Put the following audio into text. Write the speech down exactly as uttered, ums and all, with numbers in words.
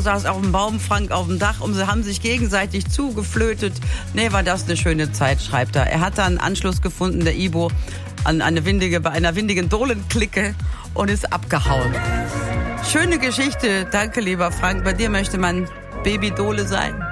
saß auf dem Baum, Frank auf dem Dach und sie haben sich gegenseitig zugeflötet. Nee, war das eine schöne Zeit, schreibt er. Er hat dann Anschluss gefunden, der Ibo, an eine windige, bei einer windigen Dohlenklicke und ist abgehauen. Schöne Geschichte. Danke, lieber Frank. Bei dir möchte man Baby Dole sein.